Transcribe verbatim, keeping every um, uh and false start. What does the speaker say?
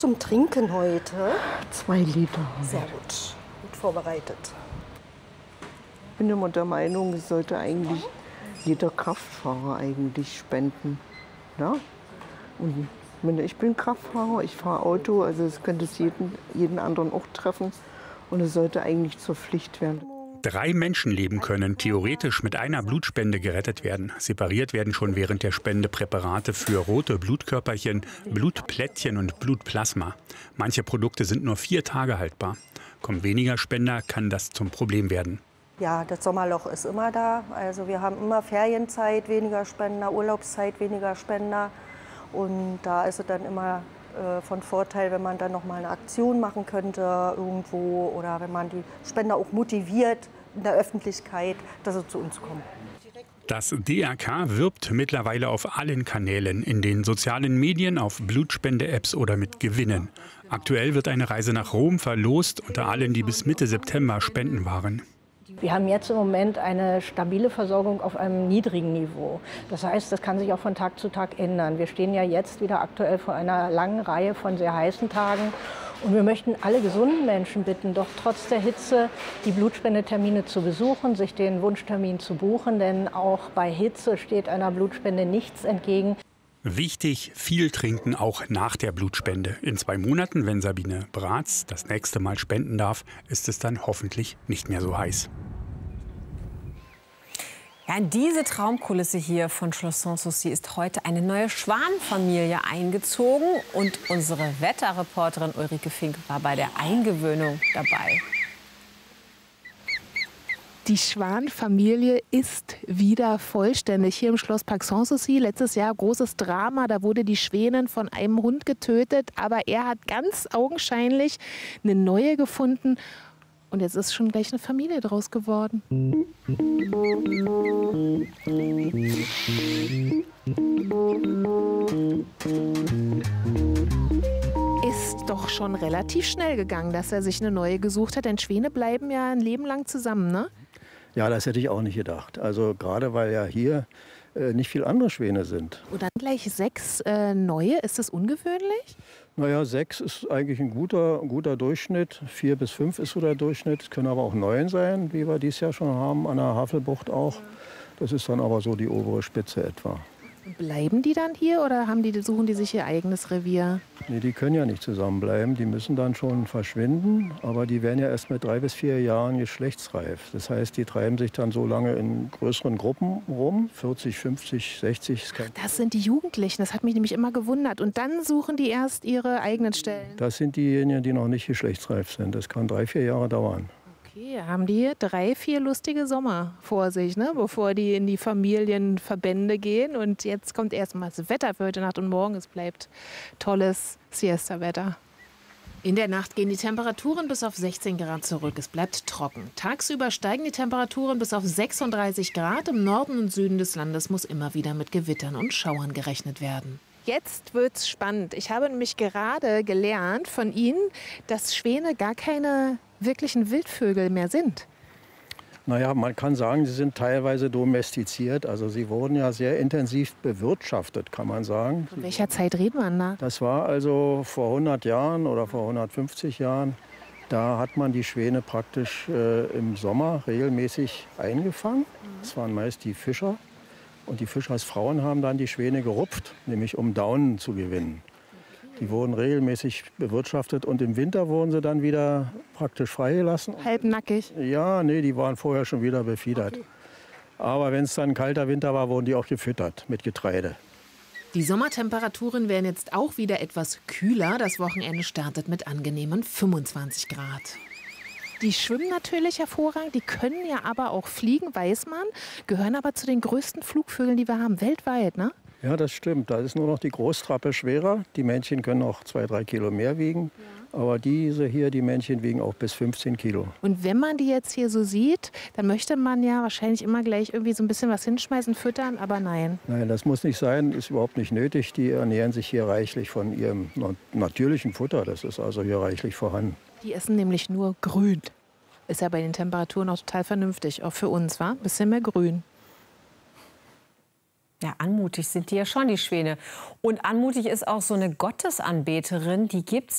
Zum Trinken heute? Zwei Liter. Sehr gut. Gut vorbereitet. Ich bin immer der Meinung, es sollte eigentlich jeder Kraftfahrer eigentlich spenden. Ja? Und ich bin Kraftfahrer, ich fahre Auto, also es könnte es jeden, jeden anderen auch treffen. Und es sollte eigentlich zur Pflicht werden. Drei Menschenleben können theoretisch mit einer Blutspende gerettet werden. Separiert werden schon während der Spende Präparate für rote Blutkörperchen, Blutplättchen und Blutplasma. Manche Produkte sind nur vier Tage haltbar. Kommen weniger Spender, kann das zum Problem werden. Ja, das Sommerloch ist immer da. Also wir haben immer Ferienzeit, weniger Spender, Urlaubszeit, weniger Spender. Und da ist es dann immer äh, von Vorteil, wenn man dann noch mal eine Aktion machen könnte irgendwo oder wenn man die Spender auch motiviert in der Öffentlichkeit, dass sie zu uns kommen. Das D R K wirbt mittlerweile auf allen Kanälen, in den sozialen Medien, auf Blutspende-Apps oder mit Gewinnen. Aktuell wird eine Reise nach Rom verlost unter allen, die bis Mitte September spenden waren. Wir haben jetzt im Moment eine stabile Versorgung auf einem niedrigen Niveau. Das heißt, das kann sich auch von Tag zu Tag ändern. Wir stehen ja jetzt wieder aktuell vor einer langen Reihe von sehr heißen Tagen. Und wir möchten alle gesunden Menschen bitten, doch trotz der Hitze die Blutspendetermine zu besuchen, sich den Wunschtermin zu buchen. Denn auch bei Hitze steht einer Blutspende nichts entgegen. Wichtig, viel trinken, auch nach der Blutspende. In zwei Monaten, wenn Sabine Bratz das nächste Mal spenden darf, ist es dann hoffentlich nicht mehr so heiß. Ja, in diese Traumkulisse hier von Schloss Sanssouci ist heute eine neue Schwanenfamilie eingezogen. Und unsere Wetterreporterin Ulrike Fink war bei der Eingewöhnung dabei. Die Schwanenfamilie ist wieder vollständig hier im Schlosspark Sanssouci. Letztes Jahr großes Drama, da wurde die Schwänin von einem Hund getötet. Aber er hat ganz augenscheinlich eine neue gefunden. Und jetzt ist schon gleich eine Familie draus geworden. Ist doch schon relativ schnell gegangen, dass er sich eine neue gesucht hat. Denn Schwäne bleiben ja ein Leben lang zusammen, ne? Ja, das hätte ich auch nicht gedacht. Also gerade weil ja hier äh, nicht viele andere Schwäne sind. Und dann gleich sechs äh, neue, ist das ungewöhnlich? Naja, sechs ist eigentlich ein guter, guter Durchschnitt. Vier bis fünf ist so der Durchschnitt. Es können aber auch neun sein, wie wir dieses Jahr schon haben, an der Havelbucht auch. Das ist dann aber so die obere Spitze etwa. Bleiben die dann hier oder haben die, suchen die sich ihr eigenes Revier? Nee, die können ja nicht zusammenbleiben. Die müssen dann schon verschwinden. Aber die werden ja erst mit drei bis vier Jahren geschlechtsreif. Das heißt, die treiben sich dann so lange in größeren Gruppen rum. vierzig, fünfzig, sechzig. Ach, das sind die Jugendlichen. Das hat mich nämlich immer gewundert. Und dann suchen die erst ihre eigenen Stellen? Das sind diejenigen, die noch nicht geschlechtsreif sind. Das kann drei, vier Jahre dauern. Okay, haben die drei, vier lustige Sommer vor sich, ne? Bevor die in die Familienverbände gehen. Und jetzt kommt erstmal das Wetter für heute Nacht und morgen. Es bleibt tolles Siesta-Wetter. In der Nacht gehen die Temperaturen bis auf sechzehn Grad zurück. Es bleibt trocken. Tagsüber steigen die Temperaturen bis auf sechsunddreißig Grad. Im Norden und Süden des Landes muss immer wieder mit Gewittern und Schauern gerechnet werden. Jetzt wird's spannend. Ich habe nämlich gerade gelernt von Ihnen, dass Schwäne gar keine wirklichen Wildvögel mehr sind. Naja, man kann sagen, sie sind teilweise domestiziert. Also sie wurden ja sehr intensiv bewirtschaftet, kann man sagen. Von welcher Zeit reden wir da? Das war also vor hundert Jahren oder vor hundertfünfzig Jahren. Da hat man die Schwäne praktisch äh, im Sommer regelmäßig eingefangen. Das waren meist die Fischer. Und die Fischersfrauen haben dann die Schwäne gerupft, nämlich um Daunen zu gewinnen. Die wurden regelmäßig bewirtschaftet und im Winter wurden sie dann wieder praktisch freigelassen. Halbnackig? Ja, nee, die waren vorher schon wieder befiedert. Okay. Aber wenn es dann ein kalter Winter war, wurden die auch gefüttert mit Getreide. Die Sommertemperaturen werden jetzt auch wieder etwas kühler. Das Wochenende startet mit angenehmen fünfundzwanzig Grad. Die schwimmen natürlich hervorragend, die können ja aber auch fliegen, weiß man, gehören aber zu den größten Flugvögeln, die wir haben, weltweit, ne? Ja, das stimmt. Da ist nur noch die Großtrappe schwerer. Die Männchen können auch zwei, drei Kilo mehr wiegen. Ja. Aber diese hier, die Männchen, wiegen auch bis fünfzehn Kilo. Und wenn man die jetzt hier so sieht, dann möchte man ja wahrscheinlich immer gleich irgendwie so ein bisschen was hinschmeißen, füttern, aber nein. Nein, das muss nicht sein, ist überhaupt nicht nötig. Die ernähren sich hier reichlich von ihrem natürlichen Futter. Das ist also hier reichlich vorhanden. Die essen nämlich nur grün. Ist ja bei den Temperaturen auch total vernünftig, auch für uns, wa? Bisschen mehr grün. Ja, anmutig sind die ja schon, die Schwäne. Und anmutig ist auch so eine Gottesanbeterin, die gibt's